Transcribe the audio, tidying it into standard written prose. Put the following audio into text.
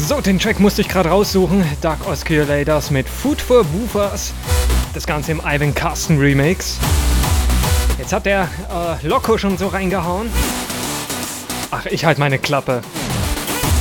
So, den Track musste ich gerade raussuchen. Dark Osculators mit Food for Woofers. Das Ganze im Ivan Carsten Remix. Jetzt hat der Loco schon so reingehauen. Ach, ich halt meine Klappe.